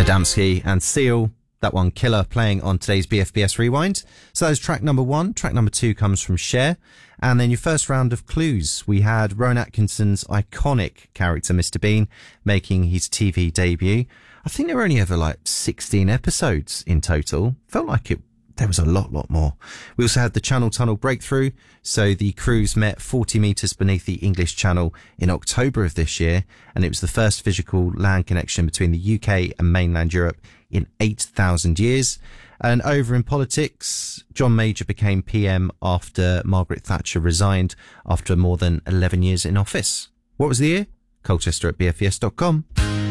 Adamski and Seal, that one Killer, playing on today's BFBS Rewind. So that was track number 1. Track number 2 comes from Cher. And then your first round of clues, we had Rowan Atkinson's iconic character, Mr. Bean, making his TV debut. I think there were only ever like 16 episodes in total. Felt like there was a lot more. We also had the Channel Tunnel breakthrough. So the crews met 40 metres beneath the English Channel in October of this year. And it was the first physical land connection between the UK and mainland Europe in 8,000 years. And over in politics, John Major became PM after Margaret Thatcher resigned after more than 11 years in office. What was the year? Colchester at bfbs.com.